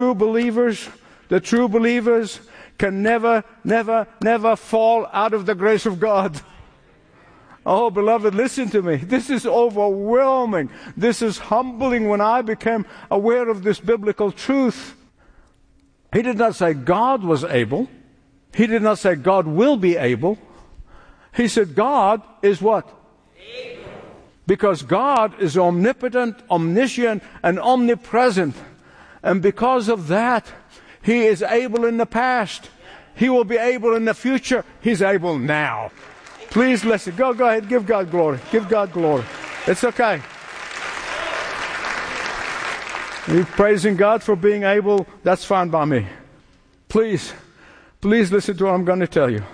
true believers can never fall out of the grace of God. Oh, beloved, listen to me. This is overwhelming. This is humbling. When I became aware of this biblical truth, he did not say God was able. He did not say God will be able. He said God is what? Able. Because God is omnipotent, omniscient, and omnipresent. And because of that, He is able in the past. He will be able in the future. He's able now. Please listen. Go ahead. Give God glory. Give God glory. It's okay. You're praising God for being able. That's fine by me. Please listen to what I'm going to tell you.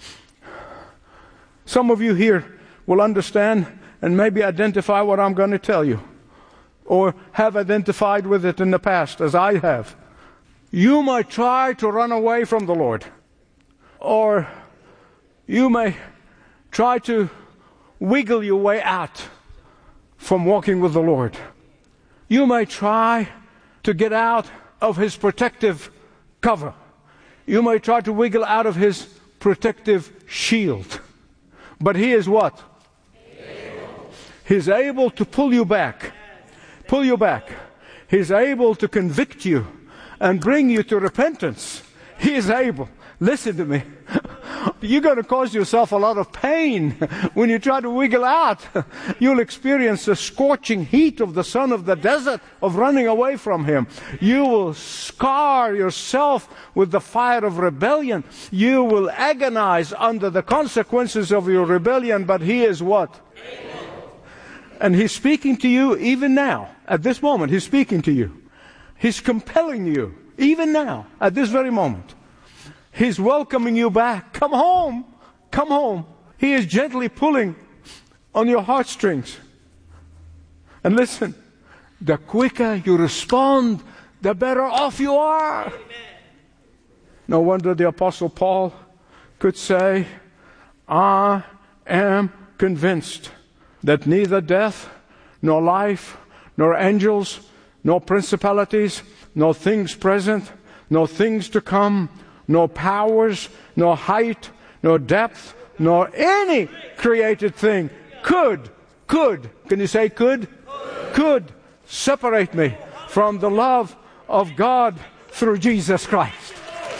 Some of you here will understand and maybe identify what I'm going to tell you, or have identified with it in the past, as I have. You might try to run away from the Lord, or you may try to wiggle your way out from walking with the Lord. You may try to get out of His protective cover. You may try to wiggle out of His protective shield. But He is what? Able. He's able to pull you back. Pull you back. He's able to convict you and bring you to repentance. He is able. Listen to me. You're going to cause yourself a lot of pain when you try to wiggle out. You'll experience the scorching heat of the sun of the desert of running away from Him. You will scar yourself with the fire of rebellion. You will agonize under the consequences of your rebellion, but He is what? And He's speaking to you even now. At this moment, He's speaking to you. He's compelling you even now, at this very moment. He's welcoming you back. Come home. Come home. He is gently pulling on your heartstrings. And listen, the quicker you respond, the better off you are. Amen. No wonder the Apostle Paul could say, I am convinced that neither death, nor life, nor angels, nor principalities, nor things present, nor things to come, nor powers, nor height, nor depth, nor any created thing could, can you say could separate me from the love of God through Jesus Christ.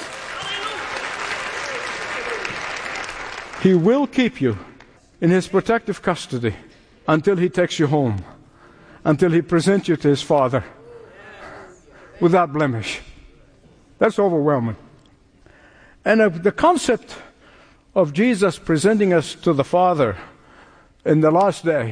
He will keep you in His protective custody until He takes you home, until He presents you to His Father without blemish. That's overwhelming. And the concept of Jesus presenting us to the Father in the last day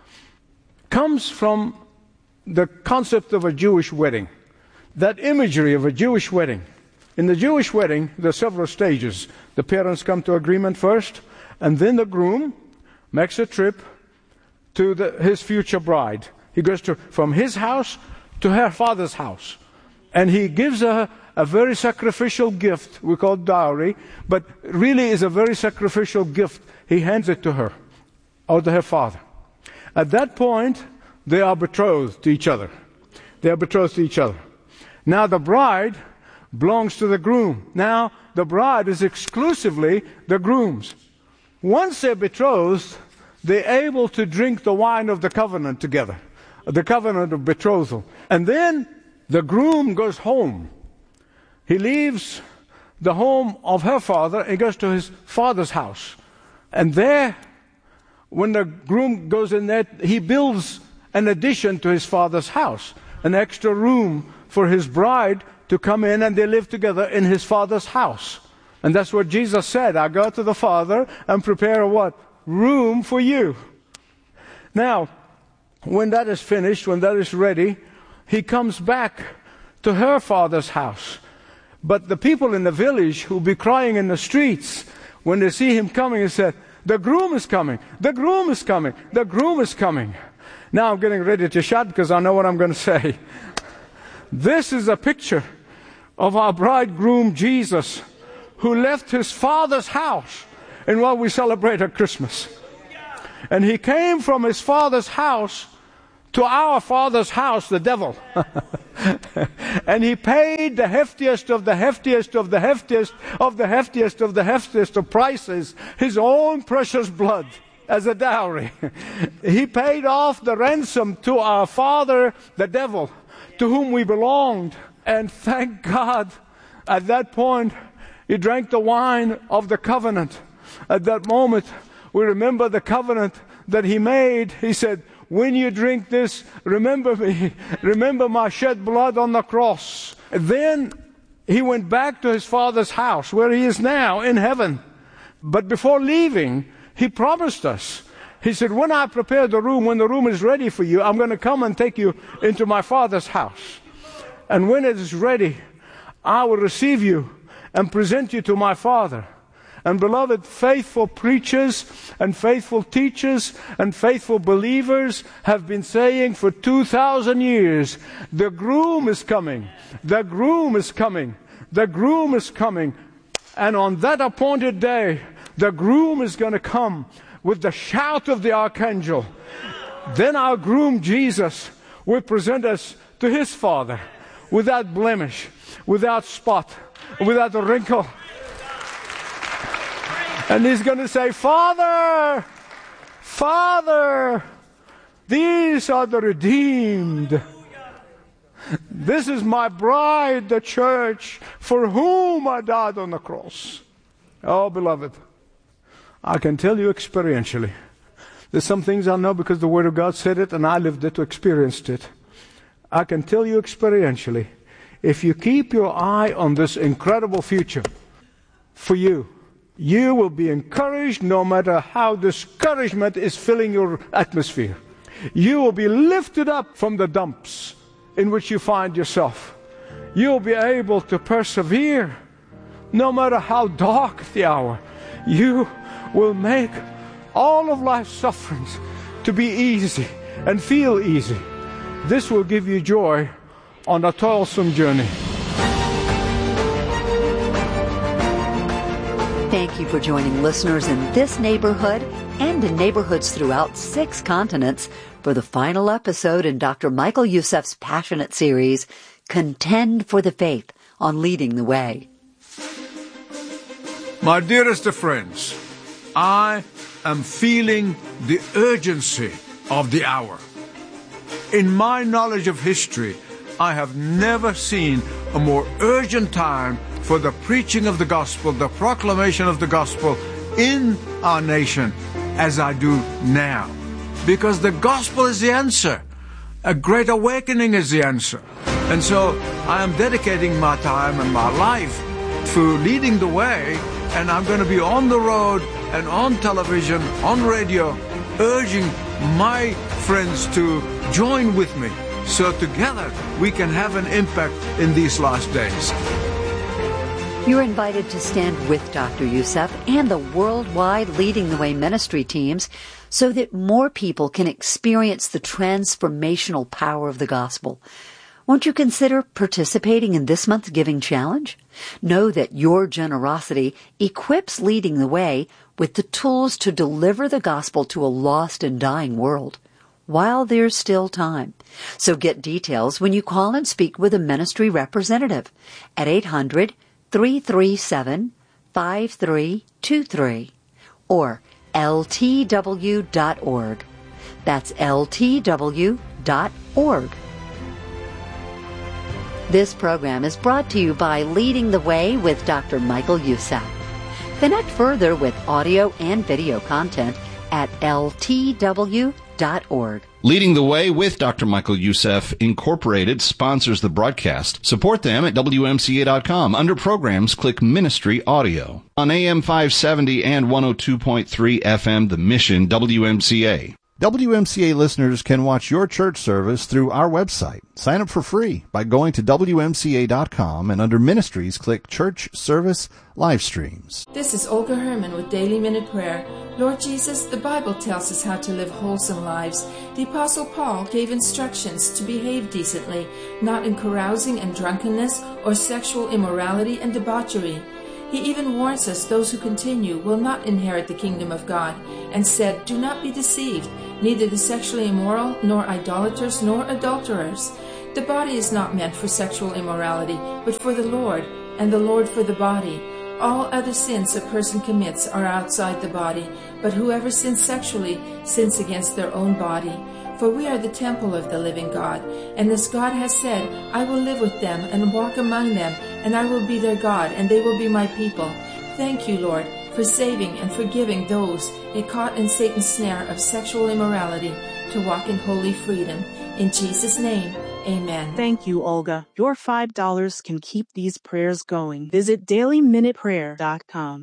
comes from the concept of a Jewish wedding, that imagery of a Jewish wedding. In the Jewish wedding, there are several stages. The parents come to agreement first, and then the groom makes a trip to his future bride. He goes from his house to her father's house, and he gives her a very sacrificial gift we call dowry, but really is a very sacrificial gift. He hands it to her, or to her father. At that point, they are betrothed to each other. They are betrothed to each other. Now the bride belongs to the groom. Now the bride is exclusively the groom's. Once they're betrothed, they're able to drink the wine of the covenant together, the covenant of betrothal. And then the groom goes home. He leaves the home of her father and goes to his father's house. And there, when the groom goes in there, he builds an addition to his father's house, an extra room for his bride to come in, and they live together in his father's house. And that's what Jesus said, I go to the Father and prepare a what? Room for you. Now, when that is finished, when that is ready, he comes back to her father's house. But the people in the village who will be crying in the streets when they see him coming and said, the groom is coming, the groom is coming, the groom is coming. Now I'm getting ready to shout because I know what I'm going to say. This is a picture of our bridegroom Jesus, who left his father's house in what we celebrate at Christmas. And he came from his father's house to our father's house, the devil. And he paid the heftiest of the heftiest of the heftiest of the heftiest of the heftiest of prices, his own precious blood as a dowry. He paid off the ransom to our father, the devil, to whom we belonged. And thank God, at that point, he drank the wine of the covenant. At that moment, we remember the covenant that he made. He said, when you drink this, remember me. Remember my shed blood on the cross. Then he went back to his father's house, where he is now, in heaven. But before leaving, he promised us. He said, when I prepare the room, when the room is ready for you, I'm going to come and take you into my father's house. And when it is ready, I will receive you and present you to my father. And beloved, faithful preachers and faithful teachers and faithful believers have been saying for 2,000 years, the groom is coming, the groom is coming, the groom is coming. And on that appointed day, the groom is going to come with the shout of the archangel. Then our groom, Jesus, will present us to his Father without blemish, without spot, without a wrinkle. And he's going to say, Father, Father, these are the redeemed. This is my bride, the church, for whom I died on the cross. Oh, beloved, I can tell you experientially. There's some things I know because the Word of God said it and I lived it, experienced it. I can tell you experientially, if you keep your eye on this incredible future for you, you will be encouraged no matter how discouragement is filling your atmosphere. You will be lifted up from the dumps in which you find yourself. You'll be able to persevere no matter how dark the hour. You will make all of life's sufferings to be easy and feel easy. This will give you joy on a toilsome journey. Thank you for joining listeners in this neighborhood and in neighborhoods throughout 6 continents for the final episode in Dr. Michael Youssef's passionate series, Contend for the Faith on Leading the Way. My dearest of friends, I am feeling the urgency of the hour. In my knowledge of history, I have never seen a more urgent time for the preaching of the gospel, the proclamation of the gospel in our nation as I do now. Because the gospel is the answer. A great awakening is the answer. And so I am dedicating my time and my life to leading the way, and I'm going to be on the road and on television, on radio, urging my friends to join with me so together we can have an impact in these last days. You're invited to stand with Dr. Youssef and the worldwide Leading the Way ministry teams so that more people can experience the transformational power of the gospel. Won't you consider participating in this month's Giving Challenge? Know that your generosity equips Leading the Way with the tools to deliver the gospel to a lost and dying world while there's still time. So get details when you call and speak with a ministry representative at 800-337-5323 or ltw.org. That's ltw.org. This program is brought to you by Leading the Way with Dr. Michael Youssef. Connect further with audio and video content at ltw.org. Leading the Way with Dr. Michael Youssef Incorporated sponsors the broadcast. Support them at WMCA.com. Under programs, click Ministry Audio. On AM 570 and 102.3 FM, The Mission, WMCA. WMCA listeners can watch your church service through our website. Sign up for free by going to WMCA.com and under Ministries, click Church Service Live Streams. This is Olga Herman with Daily Minute Prayer. Lord Jesus, the Bible tells us how to live wholesome lives. The Apostle Paul gave instructions to behave decently, not in carousing and drunkenness or sexual immorality and debauchery. He even warns us those who continue will not inherit the kingdom of God, and said, "Do not be deceived. neither the sexually immoral, nor idolaters, nor adulterers. The body is not meant for sexual immorality, but for the Lord, and the Lord for the body. All other sins a person commits are outside the body, but whoever sins sexually sins against their own body. For we are the temple of the living God, and as God has said, I will live with them and walk among them, and I will be their God, and they will be my people. Thank you, Lord, for saving and forgiving those caught in Satan's snare of sexual immorality to walk in holy freedom. In Jesus' name, amen. Thank you, Olga. Your $5 can keep these prayers going. Visit dailyminuteprayer.com.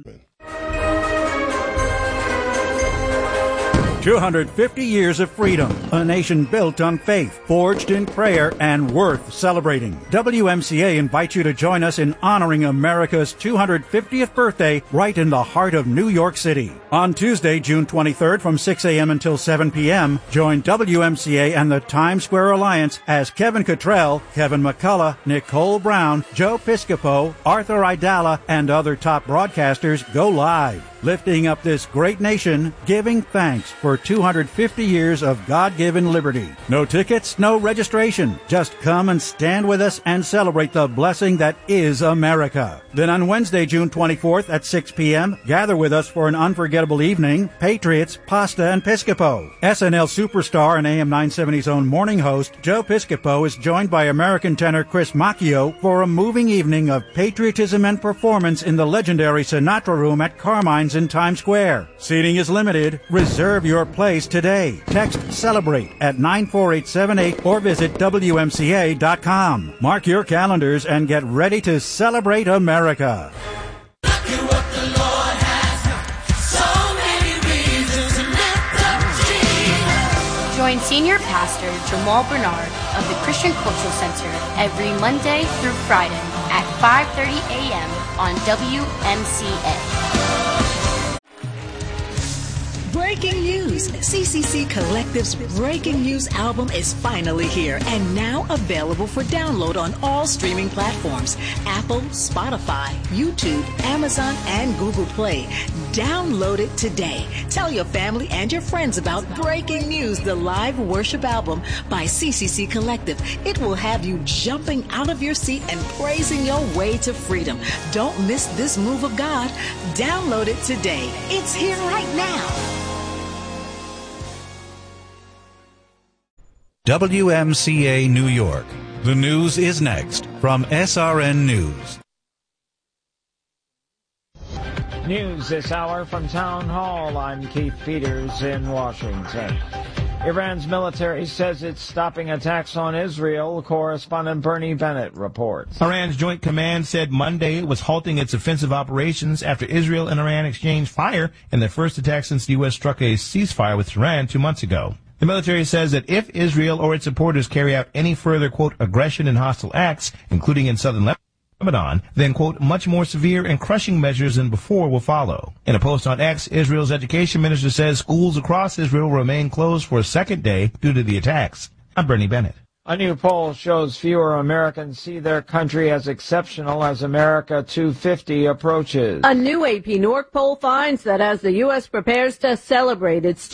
250 years of freedom, a nation built on faith, forged in prayer, and worth celebrating. WMCA invites you to join us in honoring America's 250th birthday right in the heart of New York City. On Tuesday, June 23rd from 6 a.m. until 7 p.m., join WMCA and the Times Square Alliance as Kevin Cottrell, Kevin McCullough, Nicole Brown, Joe Piscopo, Arthur Idala, and other top broadcasters go live, lifting up this great nation, giving thanks for 250 years of God-given liberty. No tickets, no registration. Just come and stand with us and celebrate the blessing that is America. Then on Wednesday, June 24th at 6 p.m., gather with us for an unforgettable evening, Patriots, Pasta, and Piscopo. SNL superstar and AM 970's own morning host, Joe Piscopo, is joined by American tenor Chris Macchio for a moving evening of patriotism and performance in the legendary Sinatra Room at Carmine's in Times Square. Seating is limited. Reserve your place today. Text CELEBRATE at 94878 or visit WMCA.com. Mark your calendars and get ready to celebrate America. Join Senior Pastor Jamal Bernard of the Christian Cultural Center every Monday through Friday at 5:30 a.m. on WMCA. Breaking news! CCC Collective's Breaking News album is finally here and now available for download on all streaming platforms: Apple, Spotify, YouTube, Amazon, and Google Play. Download it today. Tell your family and your friends about Breaking News, the live worship album by CCC Collective. It will have you jumping out of your seat and praising your way to freedom. Don't miss this move of God. Download it today. It's here right now. WMCA New York. The news is next from SRN News. News this hour from Town Hall. I'm Keith Peters in Washington. Iran's military says it's stopping attacks on Israel. Correspondent Bernie Bennett reports. Iran's Joint Command said Monday it was halting its offensive operations after Israel and Iran exchanged fire in their first attack since the U.S. struck a ceasefire with Iran 2 months ago. The military says that if Israel or its supporters carry out any further, quote, aggression and hostile acts, including in southern Lebanon, then, quote, much more severe and crushing measures than before will follow. In a post on X, Israel's education minister says schools across Israel remain closed for a second day due to the attacks. I'm Bernie Bennett. A new poll shows fewer Americans see their country as exceptional as America 250 approaches. A new AP Norc poll finds that as the U.S. prepares to celebrate its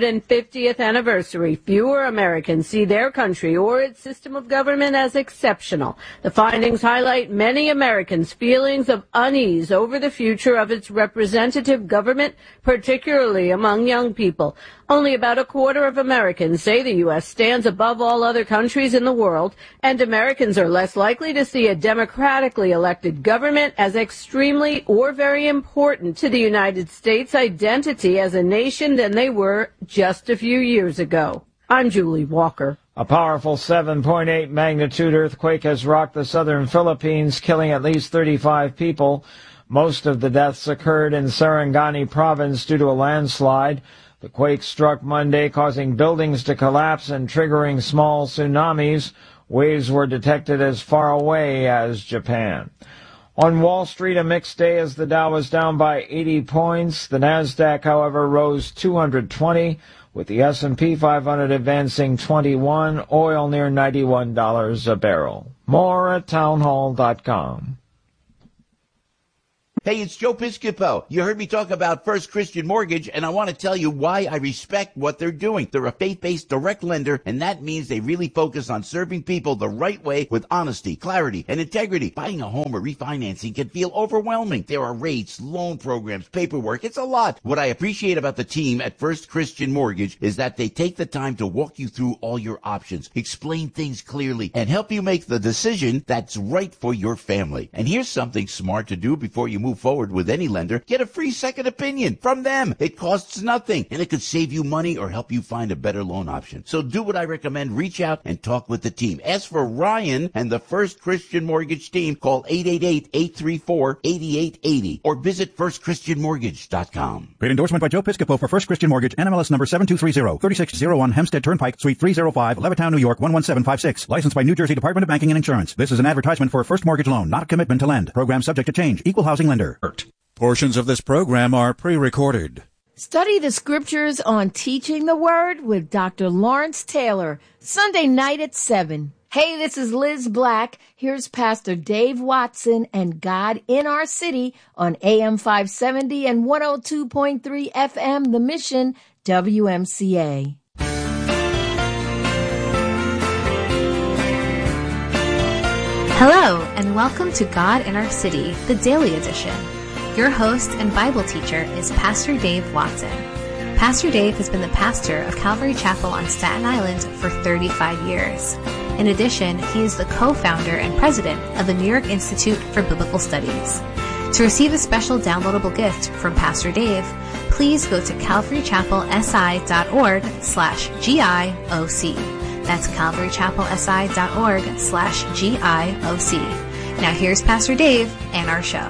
250th anniversary, fewer Americans see their country or its system of government as exceptional. The findings highlight many Americans' feelings of unease over the future of its representative government, particularly among young people. Only about a quarter of Americans say the U.S. stands above all other countries in the world, and Americans are less likely to see a democratically elected government as extremely or very important to the United States' identity as a nation than they were just a few years ago. I'm Julie Walker. A powerful 7.8 magnitude earthquake has rocked the southern Philippines, killing at least 35 people. Most of the deaths occurred in Sarangani province due to a landslide. The quake struck Monday, causing buildings to collapse and triggering small tsunamis. Waves were detected as far away as Japan. On Wall Street, a mixed day as the Dow was down by 80 points. The Nasdaq, however, rose 220, with the S&P 500 advancing 21, oil near $91 a barrel. More at townhall.com. Hey, it's Joe Piscopo. You heard me talk about First Christian Mortgage, and I want to tell you why I respect what they're doing. They're a faith-based direct lender, and that means they really focus on serving people the right way with honesty, clarity, and integrity. Buying a home or refinancing can feel overwhelming. There are rates, loan programs, paperwork. It's a lot. What I appreciate about the team at First Christian Mortgage is that they take the time to walk you through all your options, explain things clearly, and help you make the decision that's right for your family. And here's something smart to do before you move forward with any lender. Get a free second opinion from them. It costs nothing, and it could save you money or help you find a better loan option. So do what I recommend. Reach out and talk with the team. Ask for Ryan and the First Christian Mortgage team. Call 888-834-8880 or visit firstchristianmortgage.com. Paid endorsement by Joe Piscopo for First Christian Mortgage, NMLS number 7230, 3601 Hempstead Turnpike, Suite 3005, Levittown, New York 11756. Licensed by New Jersey Department of Banking and Insurance. This is an advertisement for a first mortgage loan, not a commitment to lend. Program subject to change. Equal housing lender. Portions of this program are pre-recorded. Study the scriptures on Teaching the Word with Dr. Lawrence Taylor, Sunday night at 7. Hey, this is Liz Black. Here's Pastor Dave Watson and God in Our City on AM 570 and 102.3 FM, The Mission, WMCA. Hello, and welcome to God in Our City, the Daily Edition. Your host and Bible teacher is Pastor Dave Watson. Pastor Dave has been the pastor of Calvary Chapel on Staten Island for 35 years. In addition, he is the co-founder and president of the New York Institute for Biblical Studies. To receive a special downloadable gift from Pastor Dave, please go to calvarychapelsi.org/GIOC. That's calvarychapelsi.org/GIOC. Now here's Pastor Dave and our show.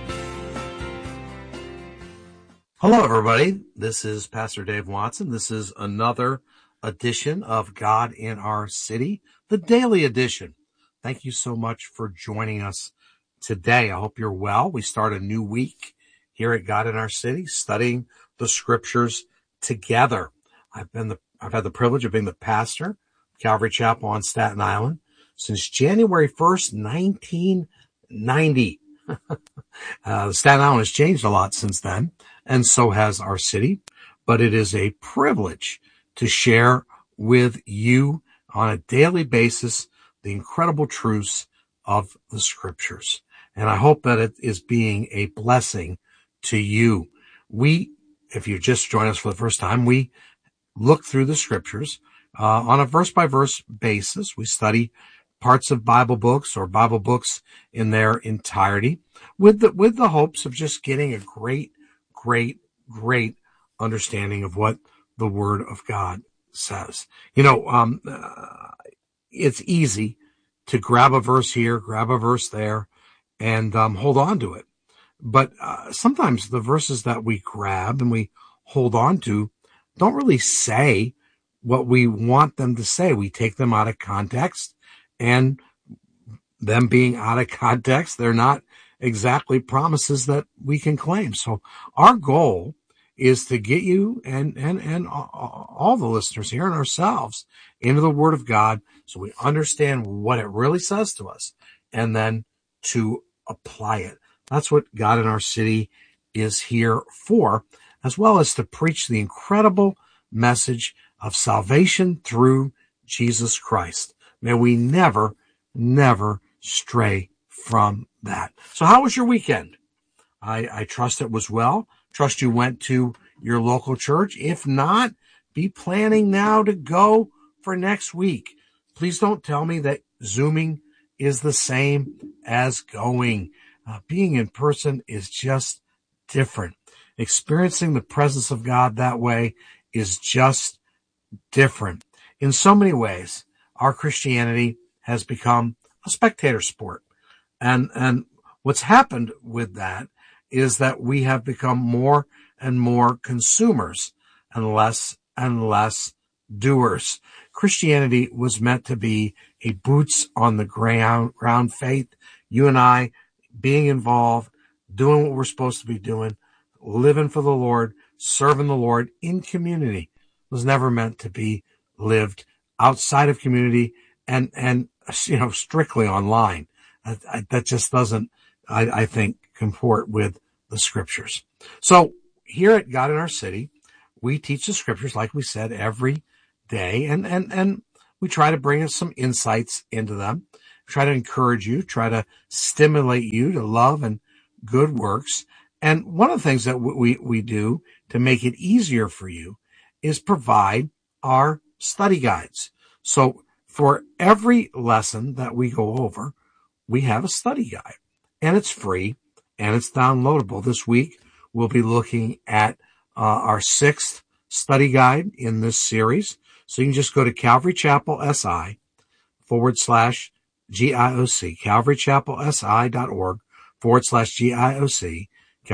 Hello, everybody. This is Pastor Dave Watson. This is another edition of God in Our City, the Daily Edition. Thank you so much for joining us today. I hope you're well. We start a new week here at God in Our City, studying the scriptures together. I've had the privilege of being the pastor of Calvary Chapel on Staten Island since January 1st, 1990. Staten Island has changed a lot since then, and so has our city, but it is a privilege to share with you on a daily basis the incredible truths of the scriptures. And I hope that it is being a blessing to you. If you just joined us for the first time, we look through the scriptures on a verse-by-verse basis. We study parts of Bible books or Bible books in their entirety with the hopes of just getting a great understanding of what the Word of God says. It's easy to grab a verse here, grab a verse there, and hold on to it. But sometimes the verses that we grab and we hold on to don't really say what we want them to say. We take them out of context, and them being out of context, they're not exactly promises that we can claim. So our goal is to get you and all the listeners here and ourselves into the Word of God so we understand what it really says to us and then to apply it. That's what God in Our City is here for, as well as to preach the incredible message of salvation through Jesus Christ. May we never stray from that. So how was your weekend? I trust it was well. Trust you went to your local church. If not, be planning now to go for next week. Please don't tell me that Zooming is the same as going. Being in person is just different. Experiencing the presence of God that way is just different. In so many ways, our Christianity has become a spectator sport. And what's happened with that is that we have become more and more consumers and less doers. Christianity was meant to be a boots on the ground faith. You and I being involved, doing what we're supposed to be doing, living for the Lord, serving the Lord in community. It was never meant to be lived outside of community and strictly online. That just doesn't, I think, comport with the scriptures. So here at God in Our City, we teach the scriptures, like we said, every day, and we try to bring us some insights into them, try to encourage you, try to stimulate you to love and good works. And one of the things that we do to make it easier for you is provide our study guides. So for every lesson that we go over, we have a study guide, and it's free and it's downloadable. This week, we'll be looking at our 6th study guide in this series. So you can just go to Calvary Chapel SI /GIOC, calvarychapelsi.org/GIOC,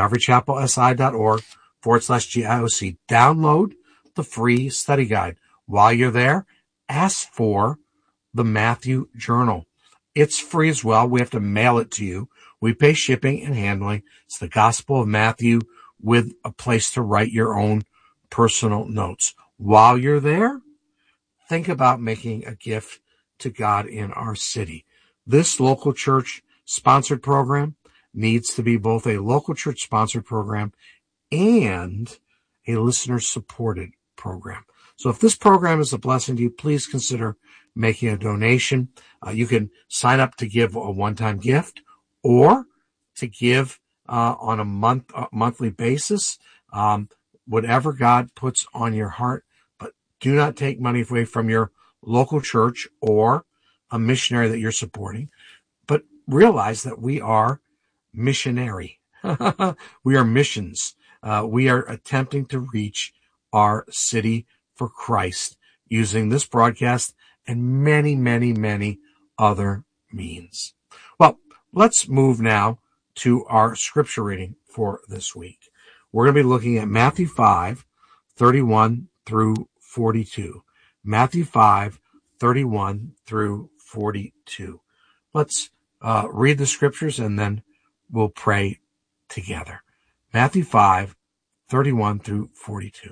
calvarychapelsi.org/GIOC. Download the free study guide. While you're there, ask for the Matthew Journal. It's free as well. We have to mail it to you. We pay shipping and handling. It's the Gospel of Matthew with a place to write your own personal notes. While you're there, think about making a gift to God in Our City. This local church sponsored program needs to be both a local church sponsored program and a listener supported program. So if this program is a blessing to you, please consider making a donation. You can sign up to give a one-time gift or to give on a monthly basis, whatever God puts on your heart. But do not take money away from your local church or a missionary that you're supporting. But realize that we are missionary. We are missions. We are attempting to reach our city for Christ using this broadcast and many, many, many other means. Well, let's move now to our scripture reading for this week. We're going to be looking at Matthew 5:31 through 42. Matthew 5:31 through 42. Let's read the scriptures and then we'll pray together. Matthew 5:31 through 42.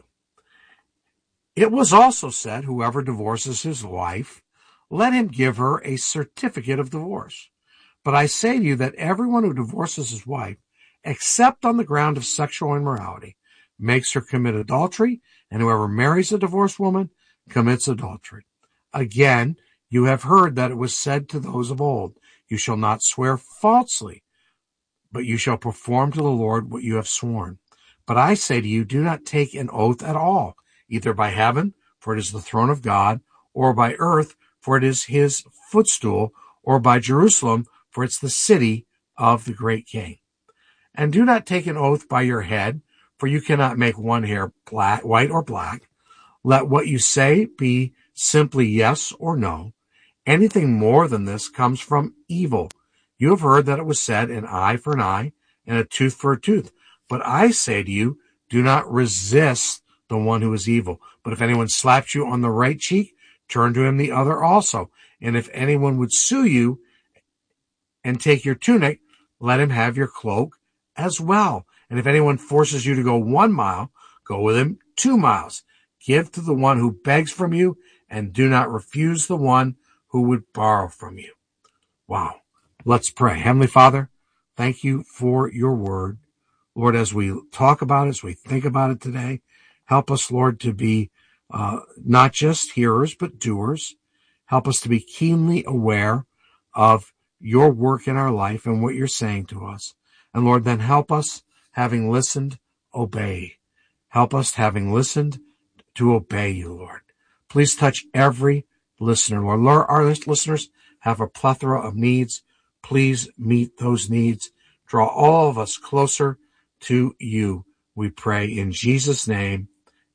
It was also said, whoever divorces his wife, let him give her a certificate of divorce. But I say to you that everyone who divorces his wife, except on the ground of sexual immorality, makes her commit adultery, and whoever marries a divorced woman commits adultery. Again, you have heard that it was said to those of old, you shall not swear falsely, but you shall perform to the Lord what you have sworn. But I say to you, do not take an oath at all, either by heaven, for it is the throne of God, or by earth, for it is his footstool, or by Jerusalem, for it's the city of the great king. And do not take an oath by your head, for you cannot make one hair black, white or black. Let what you say be simply yes or no. Anything more than this comes from evil. You have heard that it was said, an eye for an eye, and a tooth for a tooth. But I say to you, do not resist the one who is evil. But if anyone slaps you on the right cheek, turn to him the other also. And if anyone would sue you and take your tunic, let him have your cloak as well. And if anyone forces you to go 1 mile, go with him 2 miles. Give to the one who begs from you, and do not refuse the one who would borrow from you. Wow. Let's pray. Heavenly Father, thank you for your word. Lord, as we talk about it, as we think about it today, help us, Lord, to be not just hearers, but doers. Help us to be keenly aware of your work in our life and what you're saying to us. And Lord, then help us, having listened, obey. Help us, having listened, to obey you, Lord. Please touch every listener, Lord. Lord, our listeners have a plethora of needs. Please meet those needs. Draw all of us closer to you, we pray in Jesus' name.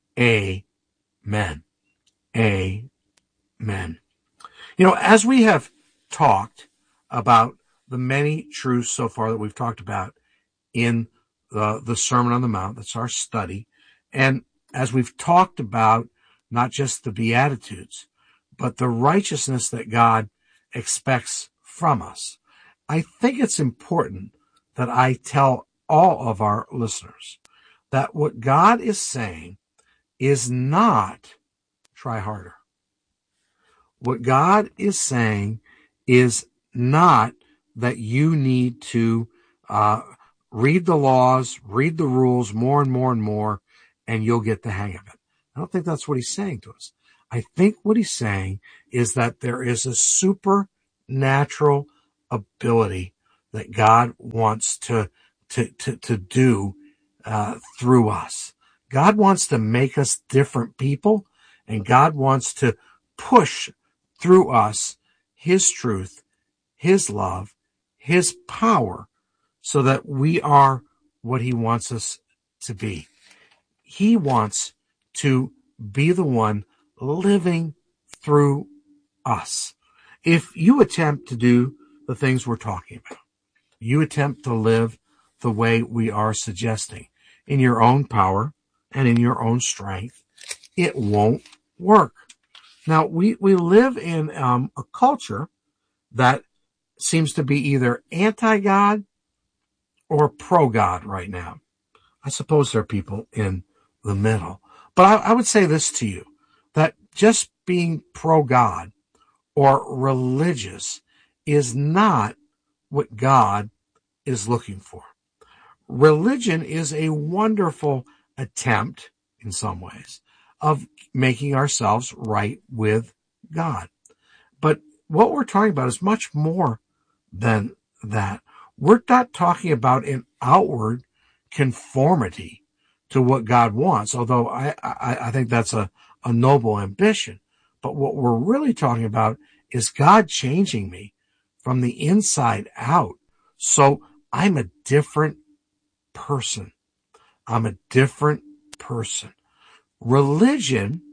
Amen. Amen. You know, as we have talked about the many truths so far that we've talked about in the Sermon on the Mount, that's our study, and as we've talked about not just the Beatitudes, but the righteousness that God expects from us, I think it's important that I tell all of our listeners that what God is saying is not try harder. What God is saying is not that you need to read the laws, read the rules more and more and more, and you'll get the hang of it. I don't think that's what he's saying to us. I think what he's saying is that there is a supernatural ability that God wants to do through us. God wants to make us different people, and God wants to push through us his truth, his love, his power, so that we are what he wants us to be. He wants to be the one living through us. If you attempt to do the things we're talking about, you attempt to live the way we are suggesting in your own power and in your own strength, it won't work. Now, we live in a culture that seems to be either anti-God or pro-God right now. I suppose there are people in the middle. But I would say this to you, that just being pro-God or religious is not what God is looking for. Religion is a wonderful attempt, in some ways, of making ourselves right with God. But what we're talking about is much more than that. We're not talking about an outward conformity to what God wants, although I think that's a noble ambition. But what we're really talking about is God changing me from the inside out. So I'm a different person. I'm a different person. Religion,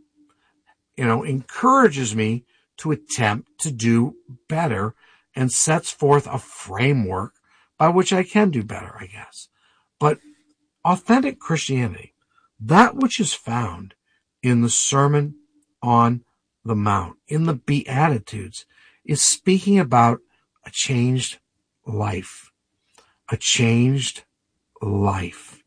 encourages me to attempt to do better and sets forth a framework by which I can do better, I guess. But authentic Christianity, that which is found in the Sermon on the Mount, in the Beatitudes, is speaking about a changed life. A changed life.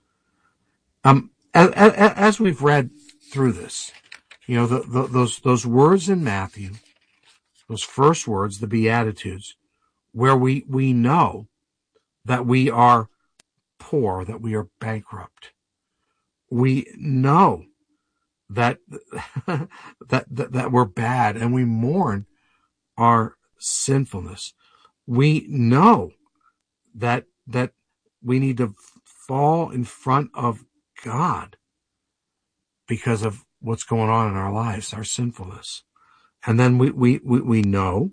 As we've read through this, those words in Matthew, those first words, the Beatitudes, where we know that we are poor, that we are bankrupt. We know that that we're bad, and we mourn our sinfulness. We know that we need to fall in front of God because of what's going on in our lives, our sinfulness. And then we know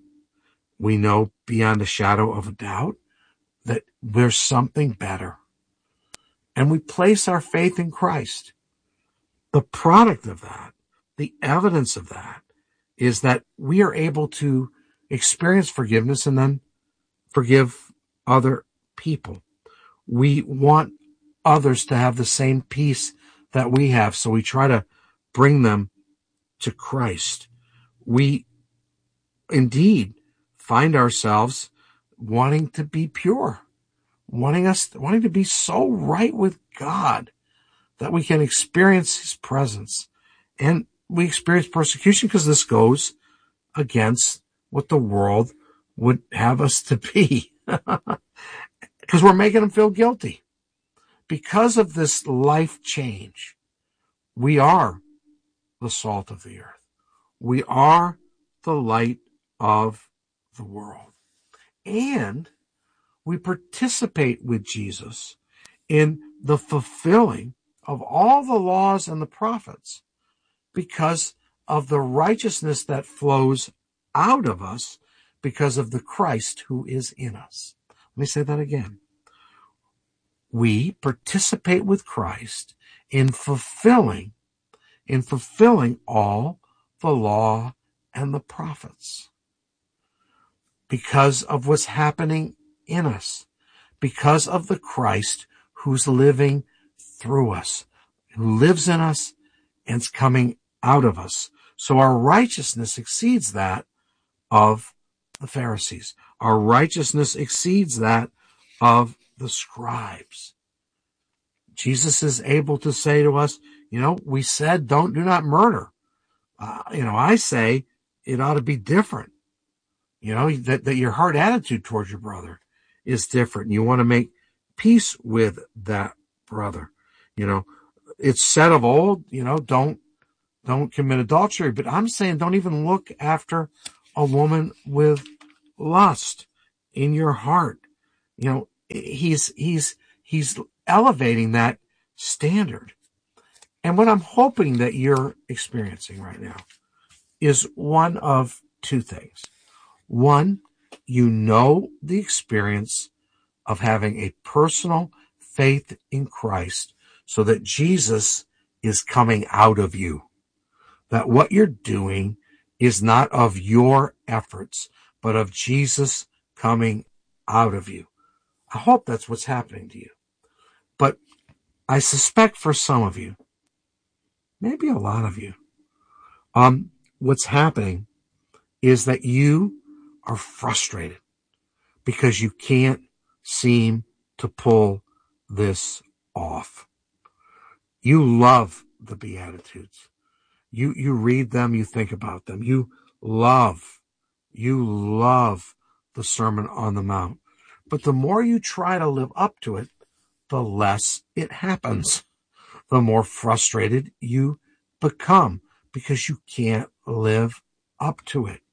beyond a shadow of a doubt that there's something better. And we place our faith in Christ. The product of that, the evidence of that, is that we are able to experience forgiveness and then forgive other people. We want others to have the same peace that we have, so we try to bring them to Christ. We indeed find ourselves wanting to be pure, wanting to be so right with God that we can experience his presence. And we experience persecution because this goes against what the world would have us to be. Because we're making them feel guilty. Because of this life change, we are the salt of the earth. We are the light of the world. And we participate with Jesus in the fulfilling of all the laws and the prophets because of the righteousness that flows out of us because of the Christ who is in us. Let me say that again. We participate with Christ in fulfilling all the law and the prophets because of what's happening in us, because of the Christ who's living through us, who lives in us and is coming out of us. So our righteousness exceeds that of the Pharisees. Our righteousness exceeds that of the scribes. Jesus is able to say to us, we said do not murder. I say it ought to be different. That your heart attitude towards your brother is different. You want to make peace with that brother. It's said of old, don't commit adultery, but I'm saying don't even look after a woman with lust in your heart. He's elevating that standard. And what I'm hoping that you're experiencing right now is one of two things. One, the experience of having a personal faith in Christ so that Jesus is coming out of you. That what you're doing is not of your efforts, but of Jesus coming out of you. I hope that's what's happening to you. But I suspect for some of you, maybe a lot of you, what's happening is that you are frustrated because you can't seem to pull this off. You love the Beatitudes. You read them, you think about them. You love the Sermon on the Mount. But the more you try to live up to it, the less it happens. The more frustrated you become because you can't live up to it.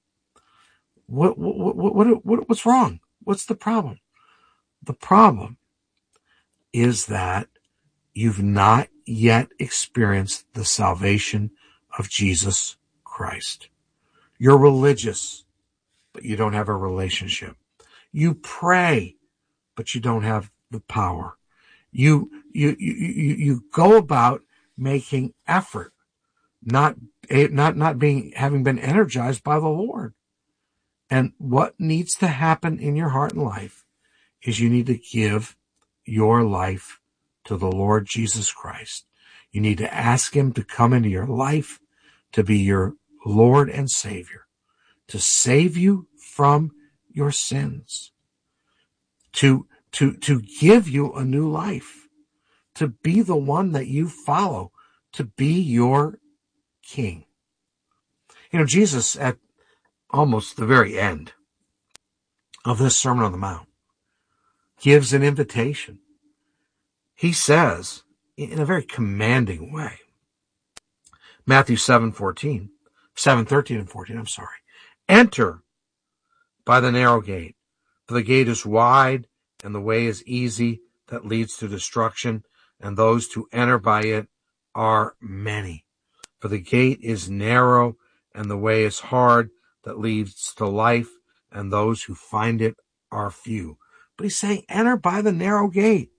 What's wrong? What's the problem? The problem is that you've not yet experienced the salvation of Jesus Christ. You're religious, but you don't have a relationship. You pray, but you don't have the power. You go about making effort, not having been energized by the Lord. And what needs to happen in your heart and life is you need to give your life to the Lord Jesus Christ. You need to ask him to come into your life, to be your Lord and Savior, to save you from your sins, to give you a new life, to be the one that you follow, to be your King. Jesus, at almost the very end of this Sermon on the Mount, gives an invitation. He says, in a very commanding way, Matthew 7:13 and 14, enter by the narrow gate, for the gate is wide and the way is easy that leads to destruction, and those who enter by it are many. For the gate is narrow and the way is hard that leads to life, and those who find it are few. But he's saying, enter by the narrow gate.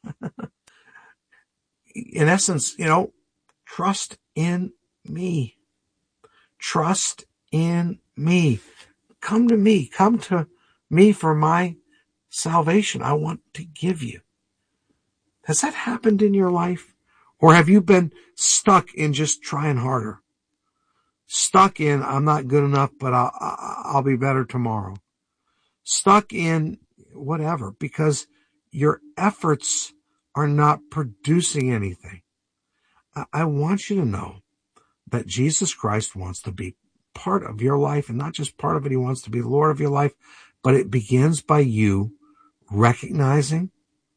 In essence, trust in me. Trust in me. Come to me. Come to me for my salvation I want to give you. Has that happened in your life? Or have you been stuck in just trying harder? Stuck in, I'm not good enough, but I'll be better tomorrow. Stuck in whatever, because your efforts are not producing anything. I want you to know that Jesus Christ wants to be part of your life, and not just part of it, he wants to be the Lord of your life, but it begins by you recognizing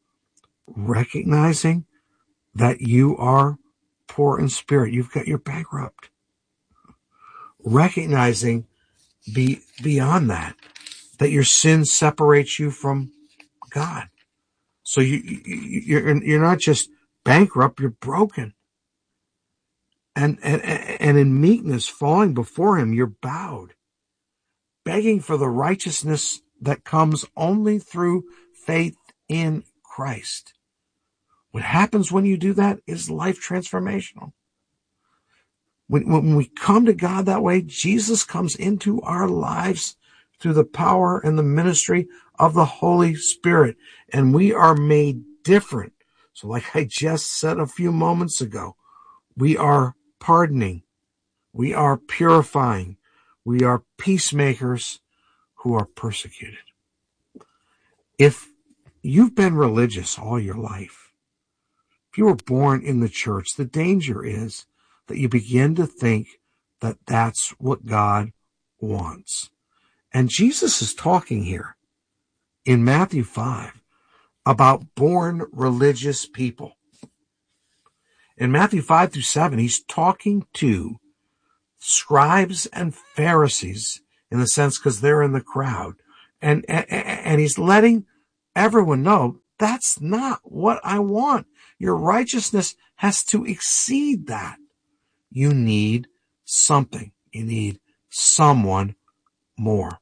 that you are poor in spirit. You're bankrupt. Recognizing beyond that your sin separates you from God. So you're not just bankrupt, you're broken. And in meekness, falling before him, you're bowed, begging for the righteousness that comes only through faith in Christ. What happens when you do that is life transformational. When we come to God that way, Jesus comes into our lives through the power and the ministry of the Holy Spirit, and we are made different. So like I just said a few moments ago, we are pardoning, we are purifying, we are peacemakers who are persecuted. If you've been religious all your life, if you were born in the church, the danger is that you begin to think that that's what God wants. And Jesus is talking here in Matthew 5 about born religious people. In Matthew 5 through 7, he's talking to scribes and Pharisees, in the sense because they're in the crowd. And he's letting everyone know, that's not what I want. Your righteousness has to exceed that. You need something. You need someone more.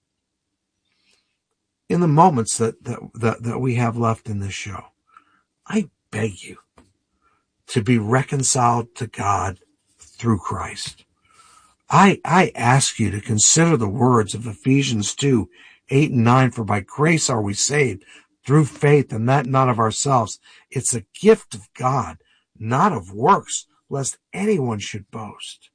In the moments that we have left in this show, I beg you to be reconciled to God through Christ. I ask you to consider the words of Ephesians 2, 8 and 9, for by grace are we saved through faith, and that not of ourselves. It's a gift of God, not of works, lest anyone should boast.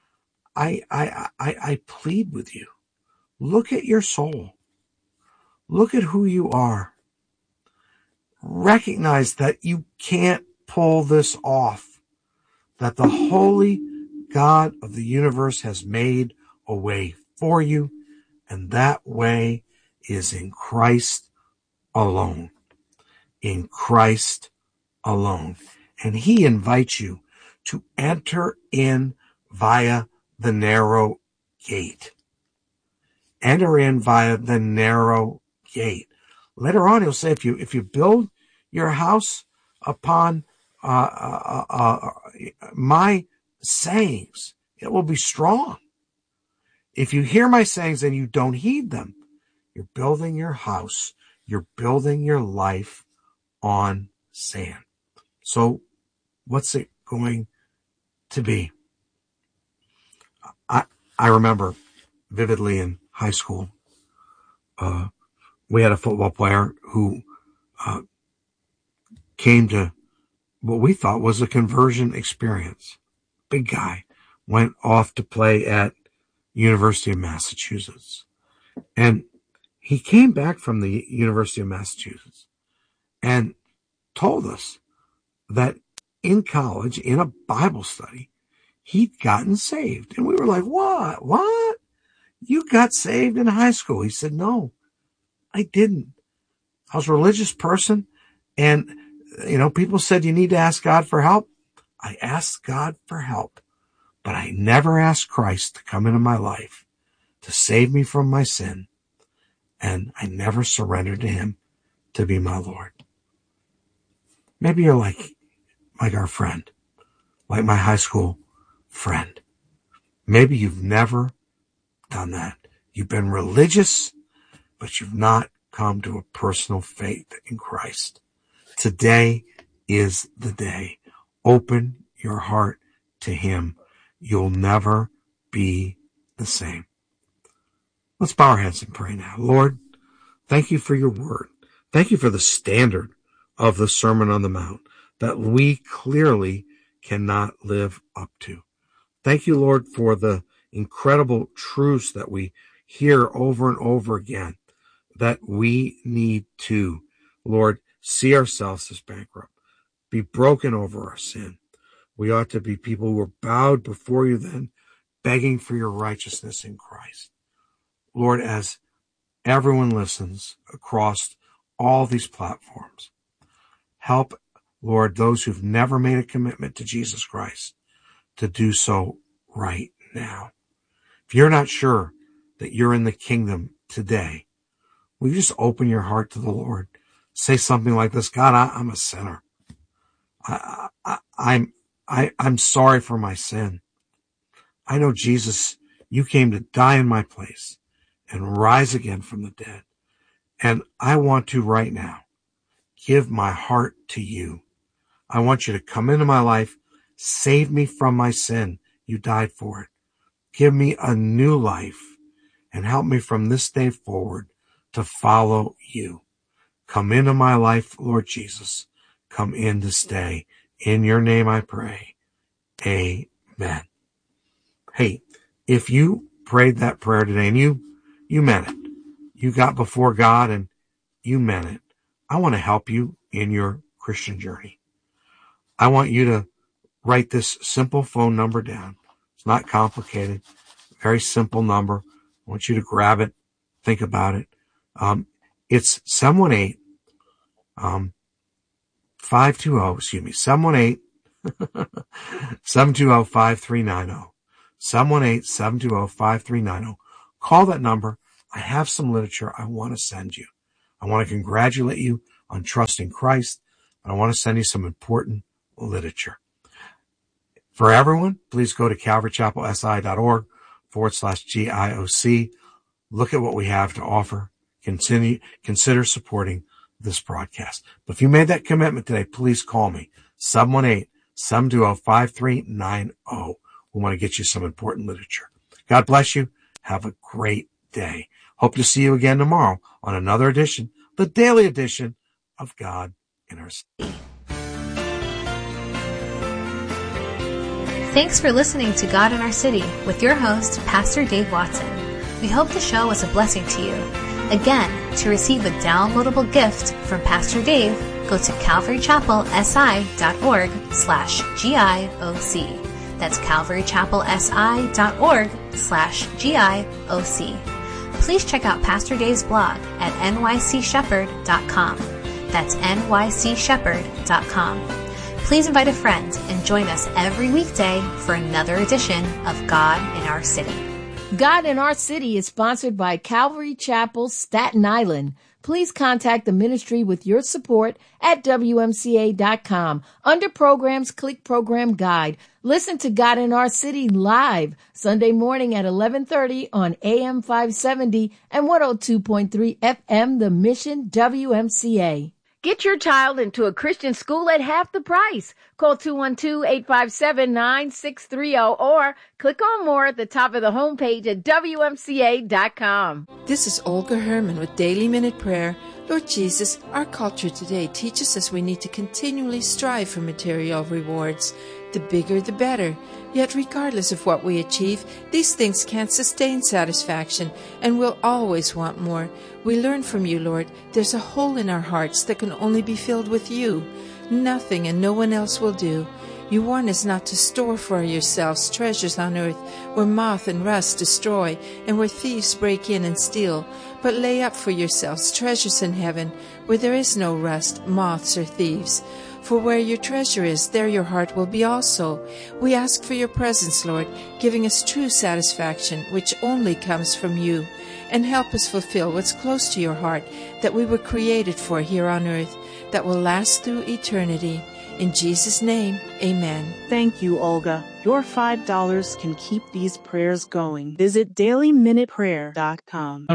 I plead with you. Look at your soul. Look at who you are. Recognize that you can't pull this off, that the holy God of the universe has made a way for you, and that way is in Christ alone. In Christ alone. And he invites you to enter in via the narrow gate. Enter in via the narrow gate. Later on, he'll say, if you build your house upon my sayings, it will be strong. If you hear my sayings and you don't heed them, you're building your house, you're building your life on sand. So what's it going to be? I remember vividly in high school, we had a football player who came to what we thought was a conversion experience. Big guy, went off to play at University of Massachusetts. And he came back from the University of Massachusetts and told us that in college, in a Bible study, he'd gotten saved. And we were like, what? What? You got saved in high school? He said, no, I didn't. I was a religious person. And, people said you need to ask God for help. I asked God for help, but I never asked Christ to come into my life to save me from my sin. And I never surrendered to him to be my Lord. Maybe you're like our friend, like my high school friend. Maybe you've never done that. You've been religious, but you've not come to a personal faith in Christ. Today is the day. Open your heart to him. You'll never be the same. Let's bow our heads and pray now. Lord, thank you for your word. Thank you for the standard of the Sermon on the Mount that we clearly cannot live up to. Thank you, Lord, for the incredible truths that we hear over and over again, that we need to, Lord, see ourselves as bankrupt, be broken over our sin. We ought to be people who are bowed before you then, begging for your righteousness in Christ. Lord, as everyone listens across all these platforms, help, Lord, those who've never made a commitment to Jesus Christ to do so right now. If you're not sure that you're in the kingdom today, will you just open your heart to the Lord? Say something like this: God, I'm a sinner. I'm sorry for my sin. I know, Jesus, you came to die in my place and rise again from the dead. And I want to right now give my heart to you. I want you to come into my life, save me from my sin. You died for it. Give me a new life and help me from this day forward to follow you. Come into my life, Lord Jesus. Come in to stay. In your name I pray. Amen. Hey, if you prayed that prayer today and you meant it, you got before God and you meant it, I want to help you in your Christian journey. I want you to write this simple phone number down. It's not complicated. Very simple number. I want you to grab it. Think about it. It's 718 720-5390. 718-720-5390. Call that number. I have some literature I want to send you. I want to congratulate you on trusting Christ, and I want to send you some important literature. For everyone, please go to calvarychapelsi.org/GIOC. Look at what we have to offer. Consider supporting this broadcast. But if you made that commitment today, please call me. 718-720-5390. We want to get you some important literature. God bless you. Have a great day. Hope to see you again tomorrow on another edition, the daily edition of God in Our City. Thanks for listening to God in Our City with your host, Pastor Dave Watson. We hope the show was a blessing to you. Again, to receive a downloadable gift from Pastor Dave, go to calvarychapelsi.org/GIOC. That's calvarychapelsi.org/GIOC. Please check out Pastor Dave's blog at nycshepherd.com. That's nycshepherd.com. Please invite a friend and join us every weekday for another edition of God in Our City. God in Our City is sponsored by Calvary Chapel, Staten Island. Please contact the ministry with your support at WMCA.com. Under Programs, click Program Guide. Listen to God in Our City live Sunday morning at 11:30 on AM 570 and 102.3 FM, The Mission WMCA. Get your child into a Christian school at half the price. Call 212-857-9630 or click on more at the top of the homepage at WMCA.com. This is Olga Herman with Daily Minute Prayer. Lord Jesus, our culture today teaches us we need to continually strive for material rewards. The bigger, the better. Yet regardless of what we achieve, these things can't sustain satisfaction, and we'll always want more. We learn from you, Lord. There's a hole in our hearts that can only be filled with you. Nothing and no one else will do. You warn us not to store for yourselves treasures on earth, where moth and rust destroy, and where thieves break in and steal. But lay up for yourselves treasures in heaven, where there is no rust, moths, or thieves. For where your treasure is, there your heart will be also. We ask for your presence, Lord, giving us true satisfaction, which only comes from you. And help us fulfill what's close to your heart, that we were created for here on earth, that will last through eternity. In Jesus' name, amen. Thank you, Olga. Your $5 can keep these prayers going. Visit dailyminuteprayer.com.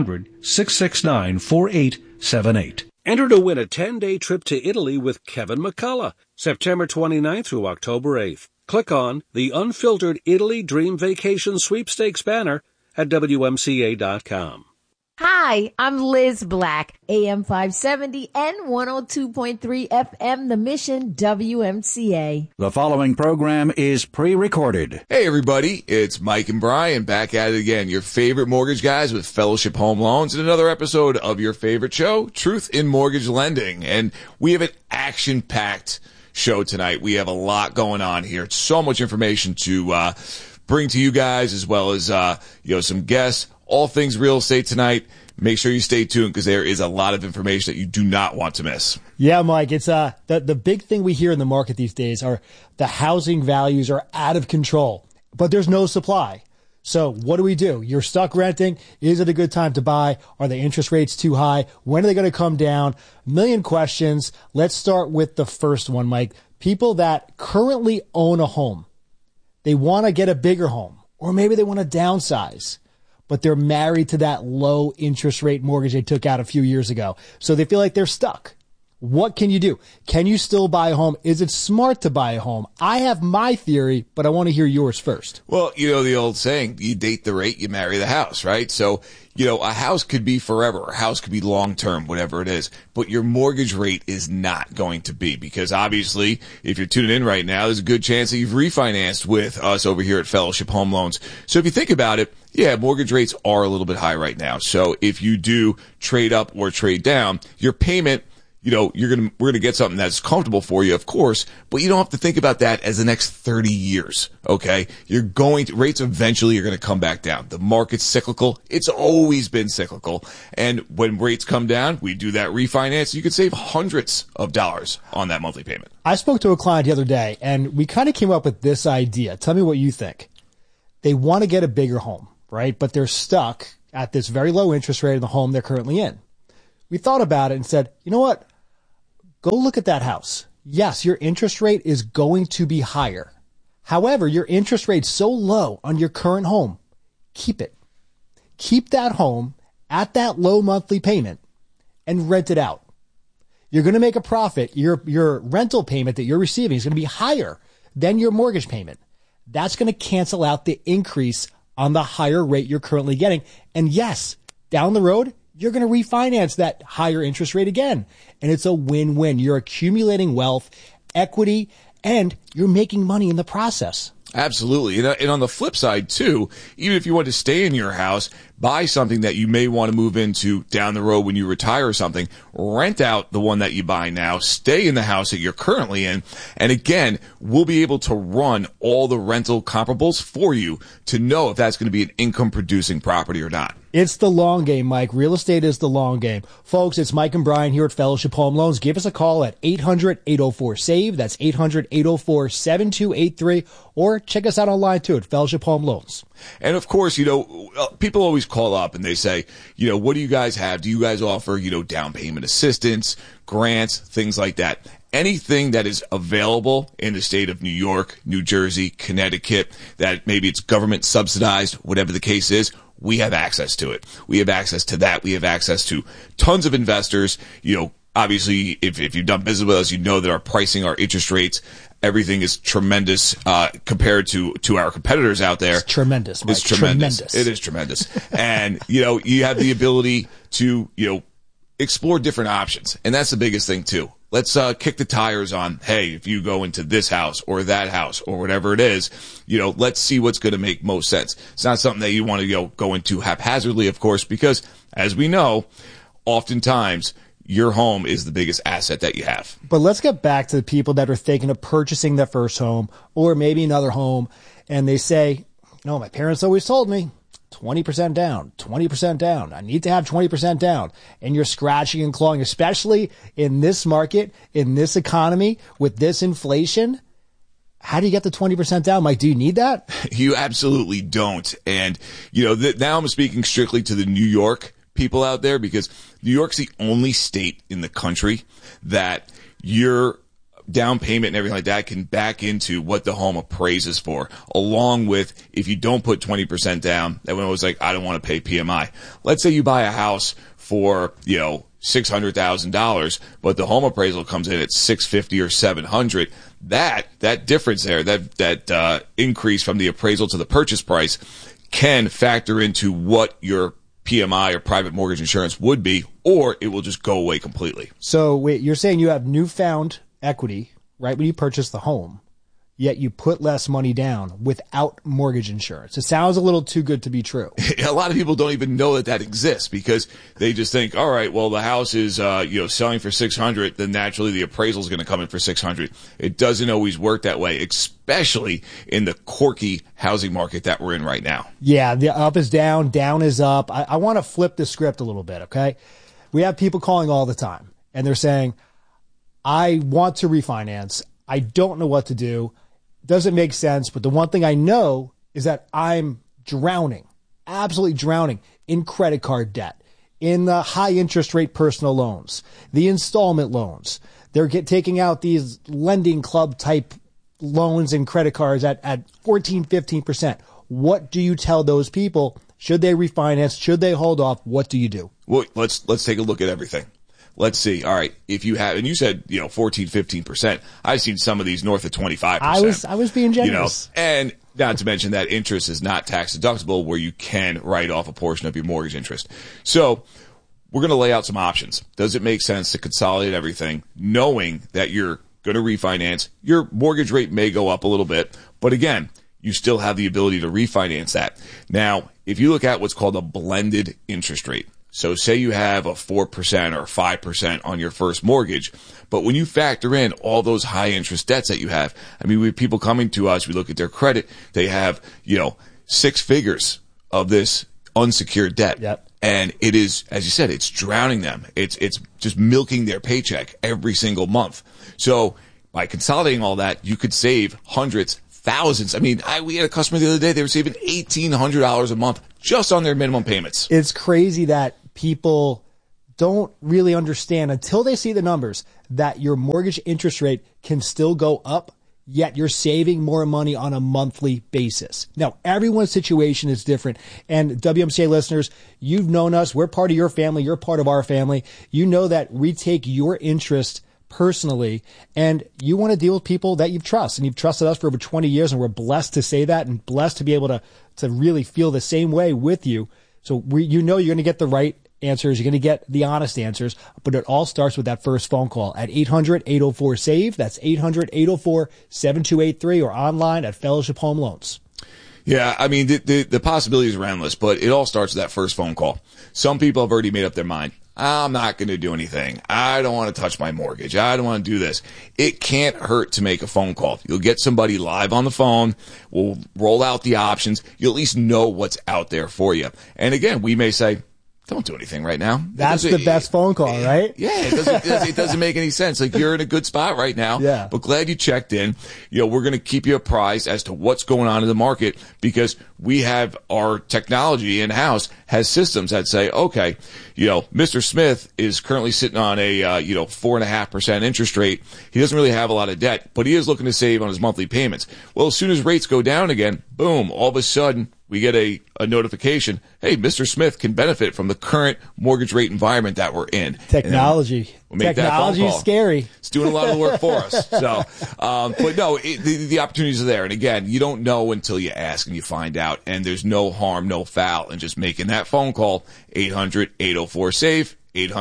1-669-4878. Enter to win a 10-day trip to Italy with Kevin McCullough, September 29th through October 8th. Click on the Unfiltered Italy Dream Vacation Sweepstakes banner at WMCA.com. Hi, I'm Liz Black, AM 570 and 102.3 FM, The Mission WMCA. The following program is pre-recorded. Hey everybody, it's Mike and Brian back at it again, your favorite mortgage guys with Fellowship Home Loans, and another episode of your favorite show, Truth in Mortgage Lending. And we have an action-packed show tonight. We have a lot going on here. So much information to bring to you guys, as well as some guests. All things real estate tonight. Make sure you stay tuned because there is a lot of information that you do not want to miss. Yeah, Mike, it's the big thing we hear in the market these days are the housing values are out of control, but there's no supply. So what do? You're stuck renting. Is it a good time to buy? Are the interest rates too high? When are they going to come down? A million questions. Let's start with the first one, Mike. People that currently own a home, they want to get a bigger home, or maybe they want to downsize, but they're married to that low interest rate mortgage they took out a few years ago. So they feel like they're stuck. What can you do? Can you still buy a home? Is it smart to buy a home? I have my theory, but I want to hear yours first. Well, the old saying, you date the rate, you marry the house, right? So, a house could be forever. A house could be long-term, whatever it is. But your mortgage rate is not going to be, because obviously, if you're tuning in right now, there's a good chance that you've refinanced with us over here at Fellowship Home Loans. So if you think about it, yeah, mortgage rates are a little bit high right now. So if you do trade up or trade down, your payment, we're going to get something that's comfortable for you, of course, but you don't have to think about that as the next 30 years. Okay. Rates eventually are going to come back down. The market's cyclical. It's always been cyclical. And when rates come down, we do that refinance. You could save hundreds of dollars on that monthly payment. I spoke to a client the other day and we kind of came up with this idea. Tell me what you think. They want to get a bigger home, right? But they're stuck at this very low interest rate in the home they're currently in. We thought about it and said, you know what? Go look at that house. Yes, your interest rate is going to be higher. However, your interest rate's so low on your current home. Keep it. Keep that home at that low monthly payment and rent it out. You're going to make a profit. Your rental payment that you're receiving is going to be higher than your mortgage payment. That's going to cancel out the increase on the higher rate you're currently getting. And yes, down the road, you're going to refinance that higher interest rate again. And it's a win-win. You're accumulating wealth, equity, and you're making money in the process. Absolutely. And on the flip side, too, even if you want to stay in your house, buy something that you may want to move into down the road when you retire or something, rent out the one that you buy now, stay in the house that you're currently in. And again, we'll be able to run all the rental comparables for you to know if that's going to be an income producing property or not. It's the long game, Mike. Real estate is the long game. Folks, it's Mike and Brian here at Fellowship Home Loans. Give us a call at 800-804-SAVE. That's 800-804-7283. Or check us out online, too, at Fellowship Home Loans. And, of course, people always call up and they say, what do you guys have? Do you guys offer, down payment assistance, grants, things like that? Anything that is available in the state of New York, New Jersey, Connecticut, that maybe it's government subsidized, whatever the case is, we have access to it. We have access to that. We have access to tons of investors. Obviously, if you've done business with us, you know that our pricing, our interest rates, everything is tremendous compared to our competitors out there. It's tremendous, Mike. It's tremendous. It is tremendous. And, you have the ability to, explore different options. And that's the biggest thing, too. Let's kick the tires on, hey, if you go into this house or that house or whatever it is, let's see what's going to make most sense. It's not something that you want to go into haphazardly, of course, because as we know, oftentimes your home is the biggest asset that you have. But let's get back to the people that are thinking of purchasing their first home or maybe another home, and they say, my parents always told me 20% down, 20% down. I need to have 20% down. And you're scratching and clawing, especially in this market, in this economy, with this inflation. How do you get the 20% down, Mike? Do you need that? You absolutely don't. And, now I'm speaking strictly to the New York people out there, because New York's the only state in the country that your down payment and everything like that can back into what the home appraises for, along with if you don't put 20% down, everyone was like, I don't want to pay PMI. Let's say you buy a house for, $600,000, but the home appraisal comes in at $650,000 or $700,000. That difference there, that increase from the appraisal to the purchase price can factor into what your PMI or private mortgage insurance would be, or it will just go away completely. So wait, you're saying you have newfound equity right when you purchase the home, yet you put less money down without mortgage insurance. It sounds a little too good to be true. A lot of people don't even know that exists, because they just think, all right, well, the house is selling for $600,000, then naturally the appraisal is going to come in for $600,000. It doesn't always work that way, especially in the quirky housing market that we're in right now. Yeah, the up is down, down is up. I want to flip the script a little bit, okay? We have people calling all the time, and they're saying, I want to refinance. I don't know what to do. Doesn't make sense. But the one thing I know is that I'm drowning, absolutely drowning in credit card debt, in the high interest rate personal loans, the installment loans. They're taking out these lending club type loans and credit cards at 14, 15%. What do you tell those people? Should they refinance? Should they hold off? What do you do? Well, let's take a look at everything. Let's see. All right. If you have, and you said, 14, 15%. I've seen some of these north of 25%. I was being generous. And not to mention that interest is not tax deductible, where you can write off a portion of your mortgage interest. So we're going to lay out some options. Does it make sense to consolidate everything, knowing that you're going to refinance? Your mortgage rate may go up a little bit, but again, you still have the ability to refinance that. Now, if you look at what's called a blended interest rate, So say you have a 4% or 5% on your first mortgage, but when you factor in all those high interest debts that you have, I mean, we have people coming to us, we look at their credit, they have, 6 figures of this unsecured debt. Yep. And it is, as you said, it's drowning them. It's just milking their paycheck every single month. So by consolidating all that, you could save hundreds, thousands. I mean, we had a customer the other day, they were saving $1,800 a month just on their minimum payments. It's crazy that people don't really understand until they see the numbers that your mortgage interest rate can still go up, yet you're saving more money on a monthly basis. Now, everyone's situation is different. And WMCA listeners, you've known us. We're part of your family. You're part of our family. You know that we take your interest personally, and you want to deal with people that you've trusted. And you've trusted us for over 20 years, and we're blessed to say that and blessed to be able to really feel the same way with you. So you're going to get the right answers. You're going to get the honest answers, but it all starts with that first phone call at 800-804-SAVE. That's 800-804-7283 or online at Fellowship Home Loans. Yeah, I mean, the possibilities are endless, but it all starts with that first phone call. Some people have already made up their mind. I'm not going to do anything. I don't want to touch my mortgage. I don't want to do this. It can't hurt to make a phone call. You'll get somebody live on the phone. We'll roll out the options. You'll at least know what's out there for you. And again, we may say, don't do anything right now. That's the best phone call, right? Yeah, it doesn't make any sense. Like, you're in a good spot right now. Yeah. But glad you checked in. We're going to keep you apprised as to what's going on in the market, because we have our technology in-house has systems that say, okay, Mr. Smith is currently sitting on a 4.5% interest rate. He doesn't really have a lot of debt, but he is looking to save on his monthly payments. Well, as soon as rates go down again, boom, all of a sudden we get a notification, hey, Mr. Smith can benefit from the current mortgage rate environment that we're in. Technology. We'll make Technology is scary. It's doing a lot of the work for us. So, but no, the opportunities are there. And again, you don't know until you ask and you find out. And there's no harm, no foul in just making that phone call. 800-804-SAVE,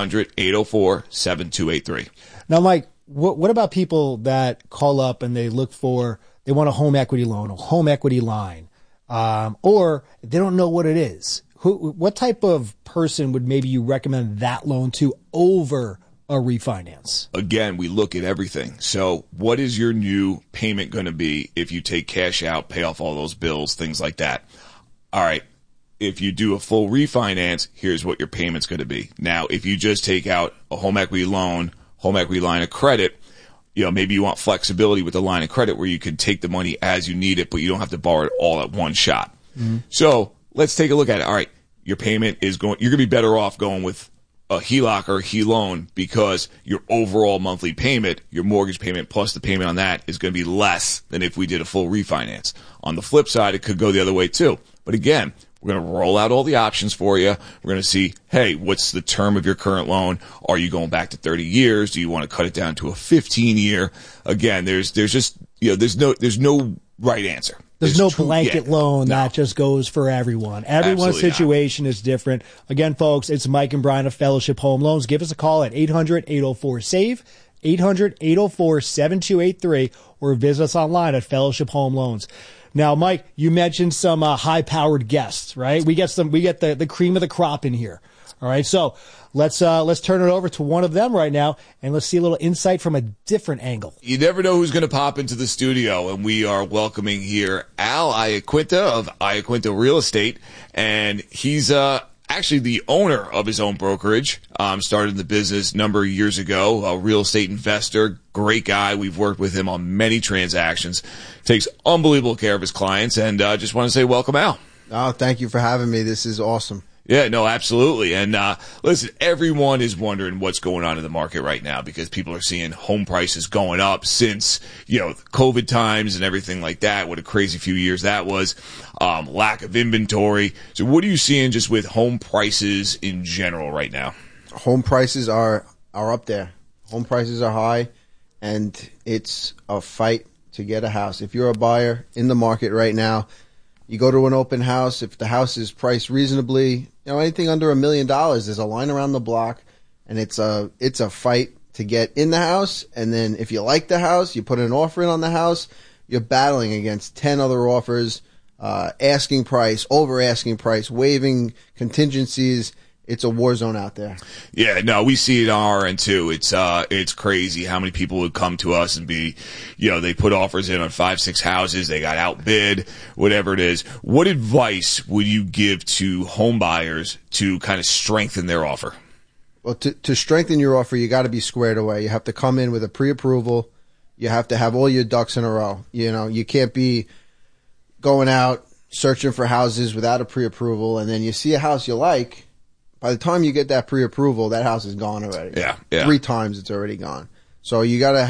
800-804-7283. Now, Mike, what about people that call up and they want a home equity loan, a home equity line, or they don't know what it is? What type of person would maybe you recommend that loan to over a refinance? Again, we look at everything. So what is your new payment going to be if you take cash out, pay off all those bills, things like that? All right. If you do a full refinance, here's what your payment's going to be. Now, if you just take out a home equity loan, home equity line of credit, maybe you want flexibility with the line of credit where you can take the money as you need it, but you don't have to borrow it all at one shot. Mm-hmm. So let's take a look at it. All right. Your payment you're going to be better off going with a HELOC or a HELoan, because your overall monthly payment, your mortgage payment plus the payment on that, is going to be less than if we did a full refinance. On the flip side, it could go the other way too. But again, we're going to roll out all the options for you. We're going to see, hey, what's the term of your current loan? Are you going back to 30 years? Do you want to cut it down to a 15-year? Again, there's just, there's no right answer. There's no blanket loan that just goes for everyone. Everyone's situation is different. Again, folks, it's Mike and Brian of Fellowship Home Loans. Give us a call at 800-804-SAVE, 800-804-7283, or visit us online at Fellowship Home Loans. Now, Mike, you mentioned some high-powered guests, right? We get the cream of the crop in here. All right, so let's turn it over to one of them right now, and let's see a little insight from a different angle. You never know who's going to pop into the studio, and we are welcoming here Al Iaquinta of Iaquinta Real Estate, and he's actually the owner of his own brokerage. Started the business a number of years ago, a real estate investor, great guy. We've worked with him on many transactions, takes unbelievable care of his clients, and just want to say welcome, Al. Oh, thank you for having me. This is awesome. Yeah, no, absolutely. And listen, everyone is wondering what's going on in the market right now, because people are seeing home prices going up since, COVID times and everything like that. What a crazy few years that was. Lack of inventory. So what are you seeing just with home prices in general right now? Home prices are up there. Home prices are high, and it's a fight to get a house. If you're a buyer in the market right now, you go to an open house. If the house is priced reasonably, anything under $1 million, there's a line around the block, and it's a fight to get in the house. And then if you like the house, you put an offer in on the house, you're battling against 10 other offers, asking price, over asking price, waiving contingencies, it's a war zone out there. Yeah, no, we see it on our end too. It's crazy how many people would come to us and be, they put offers in on 5-6 houses, they got outbid, whatever it is. What advice would you give to home buyers to kind of strengthen their offer? Well, to strengthen your offer, you got to be squared away. You have to come in with a pre-approval. You have to have all your ducks in a row. You can't be going out searching for houses without a pre-approval, and then you see a house you like. By the time you get that pre-approval, that house is gone already. Yeah. 3 times it's already gone. So you got to